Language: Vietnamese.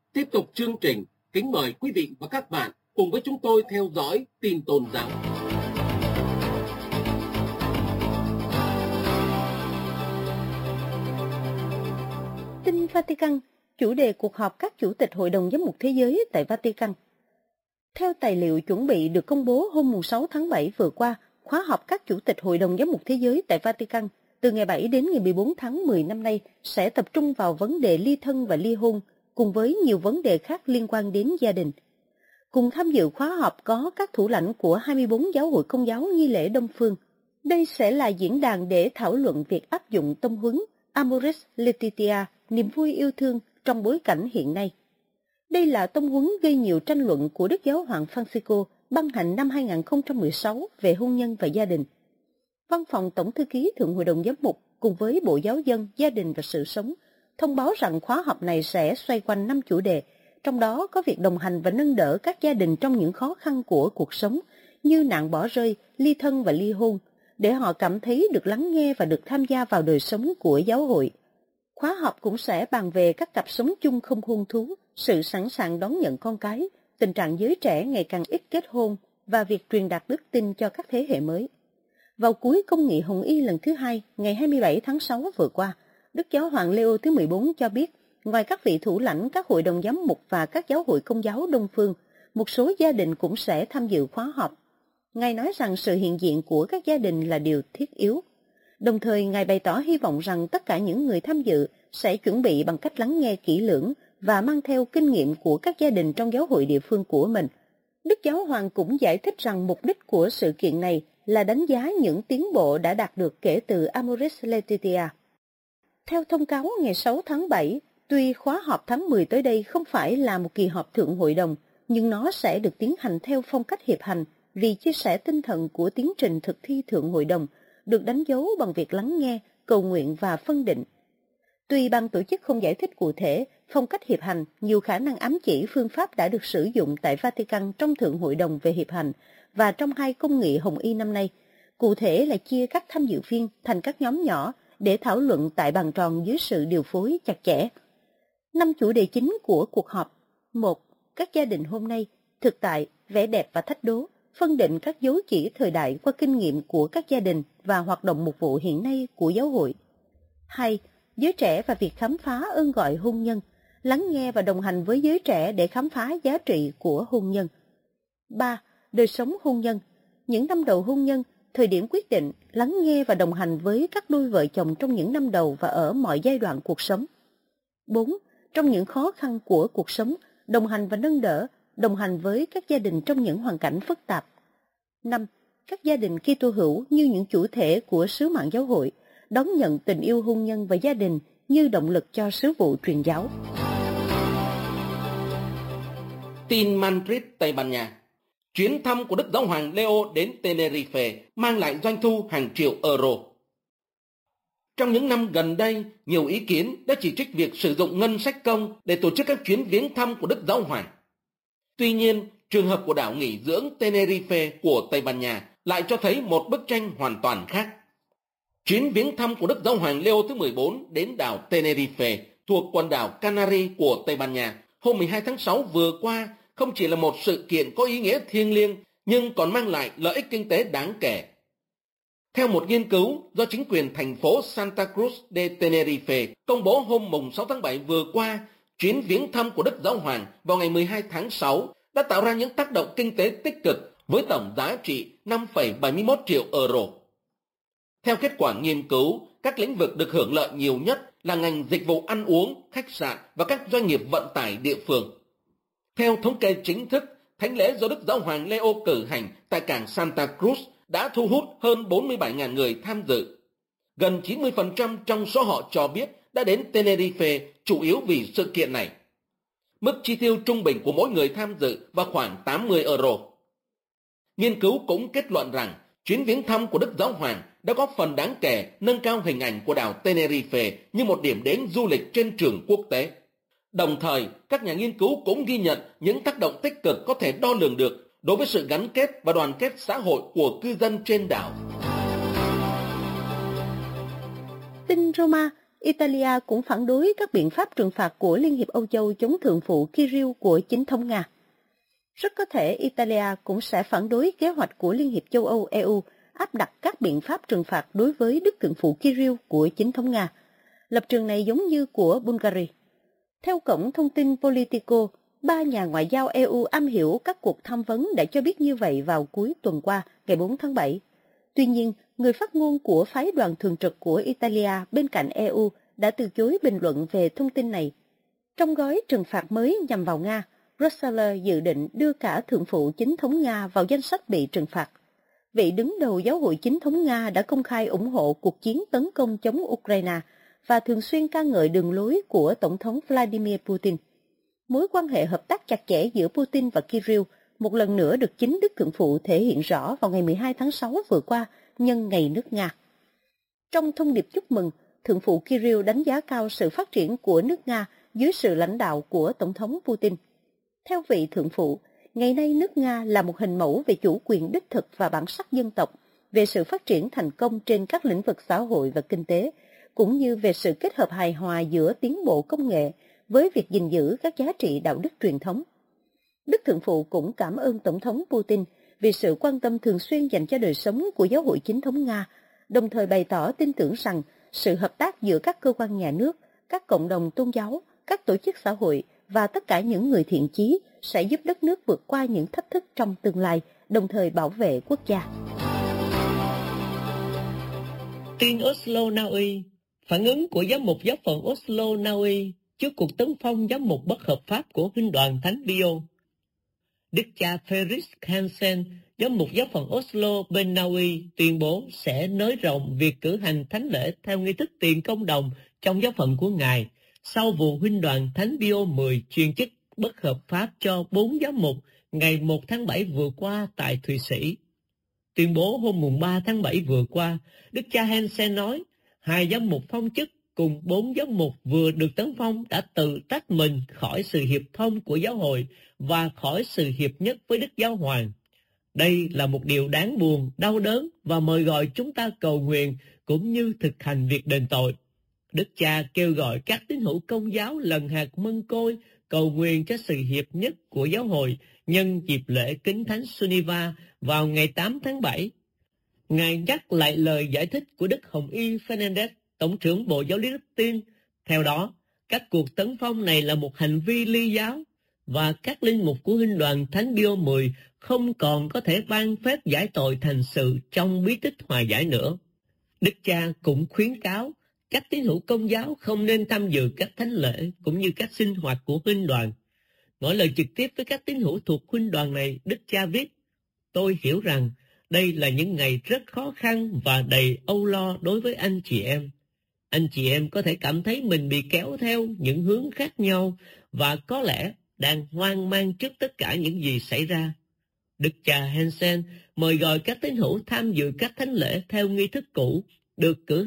Tiếp tục chương trình, kính mời quý vị và các bạn cùng với chúng tôi theo dõi tin tôn giáo. Tin Vatican, chủ đề cuộc họp các chủ tịch Hội đồng Giám mục Thế giới tại Vatican. Theo tài liệu chuẩn bị được công bố hôm 6 tháng 7 vừa qua, khóa họp các chủ tịch Hội đồng Giám mục Thế giới tại Vatican từ ngày 7 đến ngày 14 tháng 10 năm nay sẽ tập trung vào vấn đề ly thân và ly hôn, cùng với nhiều vấn đề khác liên quan đến gia đình. Cùng tham dự khóa họp có các thủ lãnh của 24 giáo hội Công giáo Nghi lễ Đông Phương. Đây sẽ là diễn đàn để thảo luận việc áp dụng tông huấn Amoris Laetitia, niềm vui yêu thương trong bối cảnh hiện nay. Đây là tông huấn gây nhiều tranh luận của Đức Giáo hoàng Francisco ban hành năm 2016 về hôn nhân và gia đình. Văn phòng Tổng thư ký Thượng hội đồng Giám mục cùng với Bộ Giáo dân, Gia đình và Sự sống thông báo rằng khóa họp này sẽ xoay quanh 5 chủ đề, trong đó có việc đồng hành và nâng đỡ các gia đình trong những khó khăn của cuộc sống như nạn bỏ rơi, ly thân và ly hôn, để họ cảm thấy được lắng nghe và được tham gia vào đời sống của giáo hội. Khóa họp cũng sẽ bàn về các cặp sống chung không hôn thú, sự sẵn sàng đón nhận con cái, tình trạng giới trẻ ngày càng ít kết hôn và việc truyền đạt đức tin cho các thế hệ mới. Vào cuối công nghị Hồng Y lần thứ 2, ngày 27 tháng 6 vừa qua, Đức Giáo hoàng Leo thứ 14 cho biết, ngoài các vị thủ lãnh các hội đồng giám mục và các giáo hội Công giáo Đông Phương, một số gia đình cũng sẽ tham dự khóa họp. Ngài nói rằng sự hiện diện của các gia đình là điều thiết yếu. Đồng thời, Ngài bày tỏ hy vọng rằng tất cả những người tham dự sẽ chuẩn bị bằng cách lắng nghe kỹ lưỡng và mang theo kinh nghiệm của các gia đình trong giáo hội địa phương của mình. Đức Giáo hoàng cũng giải thích rằng mục đích của sự kiện này là đánh giá những tiến bộ đã đạt được kể từ Amoris Laetitia. Theo thông cáo ngày 6 tháng 7, tuy khóa họp tháng 10 tới đây không phải là một kỳ họp thượng hội đồng, nhưng nó sẽ được tiến hành theo phong cách hiệp hành vì chia sẻ tinh thần của tiến trình thực thi thượng hội đồng, được đánh dấu bằng việc lắng nghe, cầu nguyện và phân định. Tuy ban tổ chức không giải thích cụ thể, phong cách hiệp hành nhiều khả năng ám chỉ phương pháp đã được sử dụng tại Vatican trong Thượng hội đồng về hiệp hành và trong 2 công nghị Hồng Y năm nay, cụ thể là chia các tham dự viên thành các nhóm nhỏ để thảo luận tại bàn tròn dưới sự điều phối chặt chẽ. 5 chủ đề chính của cuộc họp: 1. Các gia đình hôm nay, thực tại, vẻ đẹp và thách đố, phân định các dấu chỉ thời đại qua kinh nghiệm của các gia đình và hoạt động mục vụ hiện nay của giáo hội. 2. Giới trẻ và việc khám phá ơn gọi hôn nhân, lắng nghe và đồng hành với giới trẻ để khám phá giá trị của hôn nhân. 3. Đời sống hôn nhân, những năm đầu hôn nhân, thời điểm quyết định, lắng nghe và đồng hành với các đôi vợ chồng trong những năm đầu và ở mọi giai đoạn cuộc sống. 4. Trong những khó khăn của cuộc sống, đồng hành và nâng đỡ, đồng hành với các gia đình trong những hoàn cảnh phức tạp. 5. Các gia đình Kitô hữu như những chủ thể của sứ mạng giáo hội, đón nhận tình yêu hôn nhân và gia đình như động lực cho sứ vụ truyền giáo. Tin Madrid, Tây Ban Nha. Chuyến thăm của Đức Giáo hoàng Leo đến Tenerife mang lại doanh thu hàng triệu euro. Trong những năm gần đây, nhiều ý kiến đã chỉ trích việc sử dụng ngân sách công để tổ chức các chuyến viếng thăm của Đức Giáo hoàng. Tuy nhiên, trường hợp của đảo nghỉ dưỡng Tenerife của Tây Ban Nha lại cho thấy một bức tranh hoàn toàn khác. Chuyến viếng thăm của Đức Giáo hoàng Leo thứ 14 đến đảo Tenerife thuộc quần đảo Canary của Tây Ban Nha hôm 12 tháng 6 vừa qua không chỉ là một sự kiện có ý nghĩa thiêng liêng nhưng còn mang lại lợi ích kinh tế đáng kể. Theo một nghiên cứu do chính quyền thành phố Santa Cruz de Tenerife công bố hôm 6 tháng 7 vừa qua, chuyến viếng thăm của Đức Giáo hoàng vào ngày 12 tháng 6 đã tạo ra những tác động kinh tế tích cực với tổng giá trị 5,71 triệu euro. Theo kết quả nghiên cứu, các lĩnh vực được hưởng lợi nhiều nhất là ngành dịch vụ ăn uống, khách sạn và các doanh nghiệp vận tải địa phương. Theo thống kê chính thức, thánh lễ do Đức Giáo hoàng Leo cử hành tại cảng Santa Cruz đã thu hút hơn 47.000 người tham dự. Gần 90% trong số họ cho biết đã đến Tenerife chủ yếu vì sự kiện này. Mức chi tiêu trung bình của mỗi người tham dự vào khoảng 80 euro. Nghiên cứu cũng kết luận rằng chuyến viếng thăm của Đức Giáo hoàng đã góp phần đáng kể nâng cao hình ảnh của đảo Tenerife như một điểm đến du lịch trên trường quốc tế. Đồng thời, các nhà nghiên cứu cũng ghi nhận những tác động tích cực có thể đo lường được đối với sự gắn kết và đoàn kết xã hội của cư dân trên đảo. Tin Roma, Italia cũng phản đối các biện pháp trừng phạt của Liên hiệp Âu Châu chống thượng phụ Kirill của chính thống Nga. Rất có thể Italia cũng sẽ phản đối kế hoạch của Liên hiệp châu Âu EU áp đặt các biện pháp trừng phạt đối với đức thượng phụ Kirill của chính thống Nga. Lập trường này giống như của Bulgaria. Theo cổng thông tin Politico, 3 nhà ngoại giao EU am hiểu các cuộc tham vấn đã cho biết như vậy vào cuối tuần qua, ngày 4 tháng 7. Tuy nhiên, người phát ngôn của phái đoàn thường trực của Italia bên cạnh EU đã từ chối bình luận về thông tin này. Trong gói trừng phạt mới nhằm vào Nga, Brussels dự định đưa cả thượng phụ chính thống Nga vào danh sách bị trừng phạt. Vị đứng đầu giáo hội chính thống Nga đã công khai ủng hộ cuộc chiến tấn công chống Ukraine và thường xuyên ca ngợi đường lối của Tổng thống Vladimir Putin. Mối quan hệ hợp tác chặt chẽ giữa Putin và Kirill một lần nữa được chính Đức Thượng Phụ thể hiện rõ vào ngày 12 tháng 6 vừa qua nhân ngày nước Nga. Trong thông điệp chúc mừng, Thượng Phụ Kirill đánh giá cao sự phát triển của nước Nga dưới sự lãnh đạo của Tổng thống Putin. Theo vị Thượng Phụ, ngày nay nước Nga là một hình mẫu về chủ quyền đích thực và bản sắc dân tộc, về sự phát triển thành công trên các lĩnh vực xã hội và kinh tế, cũng như về sự kết hợp hài hòa giữa tiến bộ công nghệ với việc gìn giữ các giá trị đạo đức truyền thống. Đức Thượng Phụ cũng cảm ơn Tổng thống Putin vì sự quan tâm thường xuyên dành cho đời sống của giáo hội chính thống Nga, đồng thời bày tỏ tin tưởng rằng sự hợp tác giữa các cơ quan nhà nước, các cộng đồng tôn giáo, các tổ chức xã hội và tất cả những người thiện chí sẽ giúp đất nước vượt qua những thách thức trong tương lai, đồng thời bảo vệ quốc gia. Tin Oslo, Na Uy. Phản ứng của giám mục giáo phận Oslo, Na Uy trước cuộc tấn công giám mục bất hợp pháp của Huynh đoàn Thánh Pio. Đức cha Felix Hansen, giám mục giáo phận Oslo bên Na Uy, tuyên bố sẽ nới rộng việc cử hành thánh lễ theo nghi thức tiền công đồng trong giáo phận của Ngài, sau vụ Huynh đoàn Thánh Pio 10 truyền chức bất hợp pháp cho 4 giám mục ngày 1 tháng 7 vừa qua tại Thụy Sĩ. Tuyên bố hôm 3 tháng 7 vừa qua, Đức cha Hansen nói, 2 giám mục phong chức cùng 4 giám mục vừa được tấn phong đã tự tách mình khỏi sự hiệp thông của giáo hội và khỏi sự hiệp nhất với Đức Giáo Hoàng. Đây là một điều đáng buồn, đau đớn và mời gọi chúng ta cầu nguyện cũng như thực hành việc đền tội. Đức cha kêu gọi các tín hữu Công giáo lần hạt mân côi cầu nguyện cho sự hiệp nhất của giáo hội nhân dịp lễ Kính Thánh Suniva vào ngày 8 tháng 7. Ngài nhắc lại lời giải thích của Đức Hồng Y Fernandez, Tổng trưởng Bộ Giáo lý Đức Tin. Theo đó, các cuộc tấn công này là một hành vi ly giáo và các linh mục của Huynh đoàn Thánh Pio 10 không còn có thể ban phép giải tội thành sự trong bí tích hòa giải nữa. Đức cha cũng khuyến cáo các tín hữu Công giáo không nên tham dự các thánh lễ cũng như các sinh hoạt của Huynh đoàn. Nói lời trực tiếp với các tín hữu thuộc Huynh đoàn này, Đức cha viết, tôi hiểu rằng đây là những ngày rất khó khăn và đầy âu lo đối với anh chị em. Anh chị em có thể cảm thấy mình bị kéo theo những hướng khác nhau và có lẽ đang hoang mang trước tất cả những gì xảy ra. Đức cha Hansen mời gọi các tín hữu tham dự các thánh lễ theo nghi thức cũ được cử